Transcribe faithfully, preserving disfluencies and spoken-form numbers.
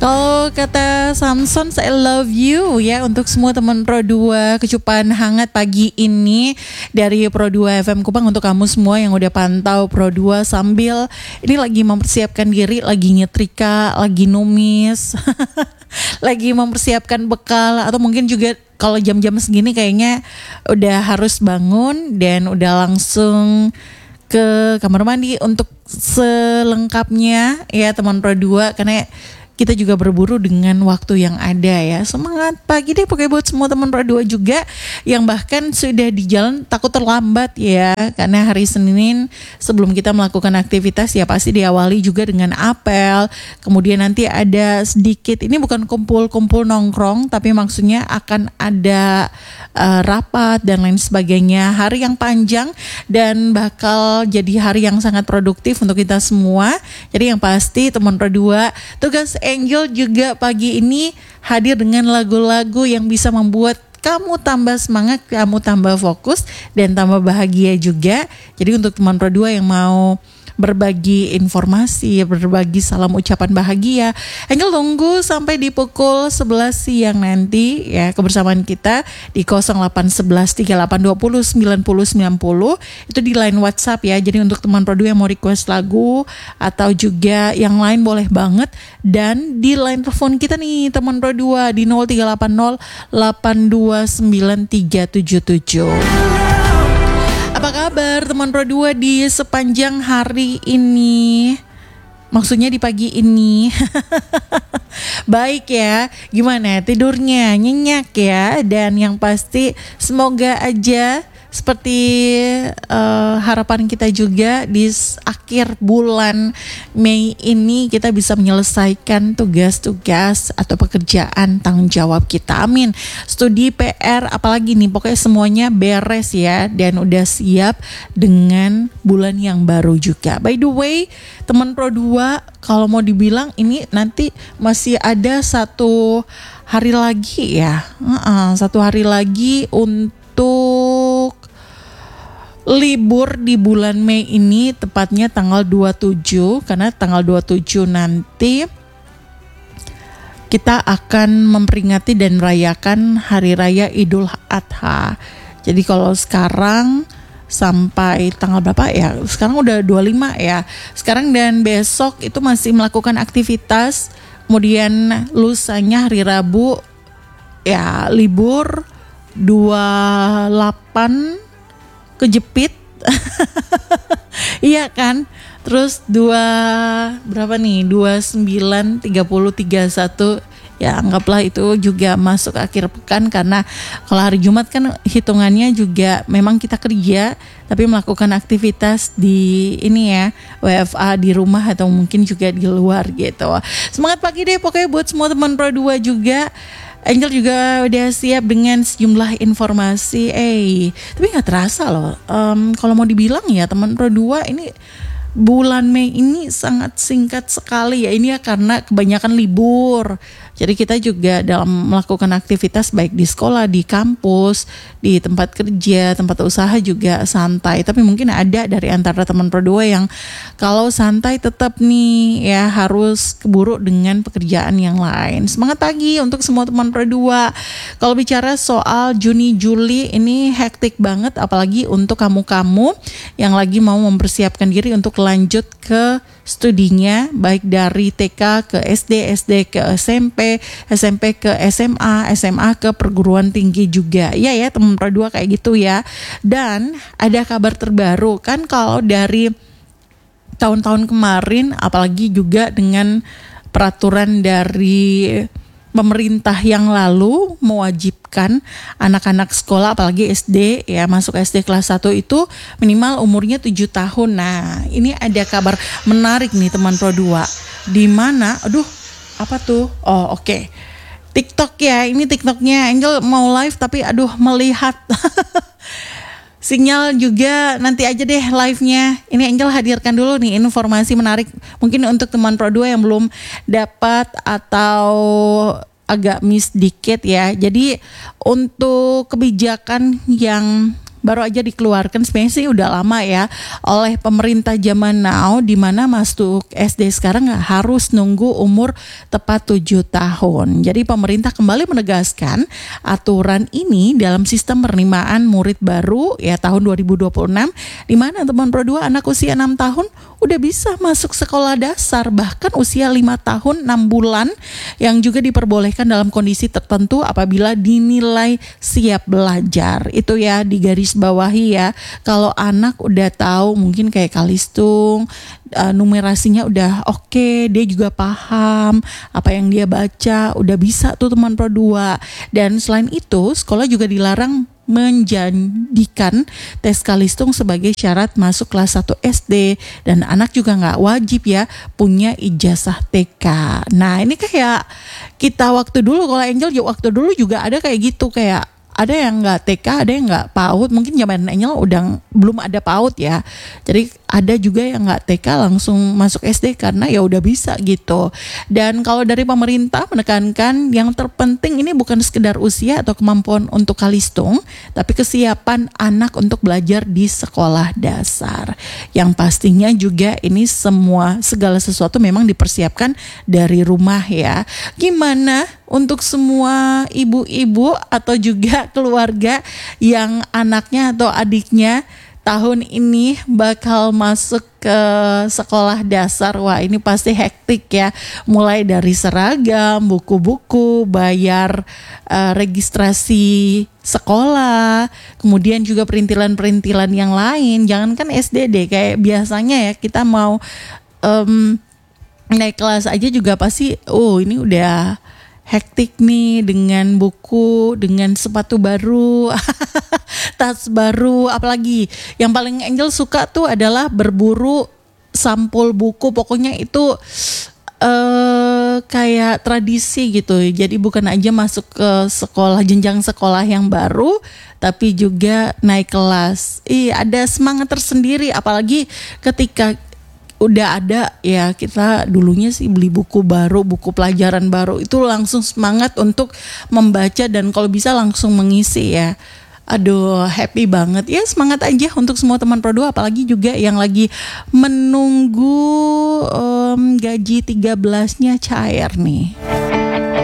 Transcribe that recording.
Kalau kata Samson, saya love you ya untuk semua teman Pro dua. Kecupan hangat pagi ini dari Pro dua F M Kupang untuk kamu semua yang udah pantau Pro dua sambil ini lagi mempersiapkan diri, lagi nyetrika, lagi numis, lagi mempersiapkan bekal, atau mungkin juga kalau jam-jam segini kayaknya udah harus bangun dan udah langsung ke kamar mandi untuk selengkapnya ya teman Pro dua, karena kita juga berburu dengan waktu yang ada ya. Semangat pagi deh pokoknya buat semua teman Pro dua juga yang bahkan sudah di jalan takut terlambat ya. Karena hari Senin sebelum kita melakukan aktivitas ya pasti diawali juga dengan apel. Kemudian nanti ada sedikit, ini bukan kumpul-kumpul nongkrong, tapi maksudnya akan ada uh, rapat dan lain sebagainya. Hari yang panjang dan bakal jadi hari yang sangat produktif untuk kita semua. Jadi yang pasti teman Pro dua, tugas Angel juga pagi ini hadir dengan lagu-lagu yang bisa membuat kamu tambah semangat, kamu tambah fokus, dan tambah bahagia juga. Jadi untuk teman Pro dua yang mau berbagi informasi, berbagi salam ucapan bahagia, Angel tunggu sampai di pukul sebelas siang nanti ya kebersamaan kita di nol delapan satu satu tiga delapan dua nol sembilan nol sembilan nol. Itu di line WhatsApp ya. Jadi untuk teman Pro dua yang mau request lagu atau juga yang lain boleh banget. Dan di line telepon kita nih teman Pro dua di nol tiga delapan nol delapan dua sembilan tiga tujuh tujuh. Apa kabar teman Pro dua di sepanjang hari ini? Maksudnya di pagi ini. Baik ya, gimana tidurnya? Nyenyak ya? Dan yang pasti semoga aja seperti uh, harapan kita juga di akhir bulan Mei ini kita bisa menyelesaikan tugas-tugas atau pekerjaan tanggung jawab kita. Amin. Studi P R apalagi nih, pokoknya semuanya beres ya dan udah siap dengan bulan yang baru juga. By the way, teman Pro dua, kalau mau dibilang ini nanti masih ada satu hari lagi ya. Uh-uh, satu hari lagi untuk libur di bulan Mei ini, tepatnya tanggal dua puluh tujuh, karena tanggal dua puluh tujuh nanti kita akan memperingati dan merayakan Hari Raya Idul Adha. Jadi kalau sekarang sampai tanggal berapa ya? Sekarang udah dua puluh lima ya. Sekarang dan besok itu masih melakukan aktivitas. Kemudian lusanya hari Rabu ya libur dua puluh delapan kejepit. Iya kan? Terus dua berapa nih? dua puluh sembilan, tiga puluh, tiga puluh satu. Ya anggaplah itu juga masuk akhir pekan, karena kalau hari Jumat kan hitungannya juga memang kita kerja tapi melakukan aktivitas di ini ya W F A di rumah atau mungkin juga di luar gitu. Semangat pagi deh pokoknya buat semua teman Pro dua juga. Angel juga udah siap dengan sejumlah informasi. Eh, tapi nggak terasa loh. Um, kalau mau dibilang ya teman Pro dua ini bulan Mei ini sangat singkat sekali ya. Ini ya karena kebanyakan libur. Jadi kita juga dalam melakukan aktivitas baik di sekolah, di kampus, di tempat kerja, tempat usaha juga santai. Tapi mungkin ada dari antara teman Pro dua yang kalau santai tetap nih ya harus keburu dengan pekerjaan yang lain. Semangat pagi untuk semua teman Pro dua. Kalau bicara soal Juni Juli ini hektik banget, apalagi untuk kamu-kamu yang lagi mau mempersiapkan diri untuk lanjut ke studinya, baik dari T K ke S D, S D ke S M P, S M P ke S M A, S M A ke perguruan tinggi juga. Iya ya teman Pro dua kayak gitu ya. Dan ada kabar terbaru kan, kalau dari tahun-tahun kemarin apalagi juga dengan peraturan dari pemerintah yang lalu mewajibkan anak-anak sekolah apalagi S D ya masuk S D kelas satu itu minimal umurnya tujuh tahun. Nah, ini ada kabar menarik nih teman Pro dua. Di mana aduh apa tuh? Oh, oke. Okay. TikTok ya. Ini TikToknya Angel mau live tapi aduh melihat sinyal juga nanti aja deh live-nya. Ini Angel hadirkan dulu nih informasi menarik mungkin untuk teman Pro dua yang belum dapat atau agak miss dikit ya. Jadi untuk kebijakan yang baru aja dikeluarkan, sebenarnya sih udah lama ya, oleh pemerintah zaman now, di mana masuk S D sekarang nggak harus nunggu umur tepat tujuh tahun. Jadi pemerintah kembali menegaskan aturan ini dalam sistem penerimaan murid baru ya tahun dua ribu dua puluh enam, di mana teman Pro dua anak usia enam tahun udah bisa masuk sekolah dasar, bahkan usia lima tahun enam bulan yang juga diperbolehkan dalam kondisi tertentu apabila dinilai siap belajar. Itu ya di garis bawahi ya. Kalau anak udah tahu mungkin kayak Kalistung, uh, numerasinya udah oke, okay, dia juga paham apa yang dia baca, udah bisa tuh teman Pro dua. Dan selain itu, sekolah juga dilarang menjadikan tes Kalistung sebagai syarat masuk kelas satu S D, dan anak juga nggak wajib ya punya ijazah T K. Nah ini kayak kita waktu dulu, kalau Angel waktu dulu juga ada kayak gitu, kayak ada yang nggak T K, ada yang nggak PAUD. Mungkin zaman Angel udah belum ada PAUD ya. Jadi ada juga yang nggak T K langsung masuk S D karena ya udah bisa gitu. Dan kalau dari pemerintah menekankan yang terpenting ini bukan sekedar usia atau kemampuan untuk Kalistung, tapi kesiapan anak untuk belajar di sekolah dasar. Yang pastinya juga ini semua segala sesuatu memang dipersiapkan dari rumah ya. Gimana untuk semua ibu-ibu atau juga keluarga yang anaknya atau adiknya tahun ini bakal masuk ke sekolah dasar? Wah ini pasti hektik ya, mulai dari seragam, buku-buku, bayar uh, registrasi sekolah, kemudian juga perintilan-perintilan yang lain. Jangankan S D deh, kayak biasanya ya kita mau um, naik kelas aja juga pasti oh ini udah hektik nih, dengan buku, dengan sepatu baru, tas baru, apalagi yang paling Angel suka tuh adalah berburu sampul buku. Pokoknya itu uh, kayak tradisi gitu. Jadi bukan aja masuk ke sekolah, jenjang sekolah yang baru, tapi juga naik kelas. Ih, ada semangat tersendiri, apalagi ketika udah ada ya, kita dulunya sih beli buku baru, buku pelajaran baru, itu langsung semangat untuk membaca dan kalau bisa langsung mengisi ya. Aduh happy banget ya, semangat aja untuk semua teman Pro dua, apalagi juga yang lagi menunggu um, gaji tiga belasnya cair nih.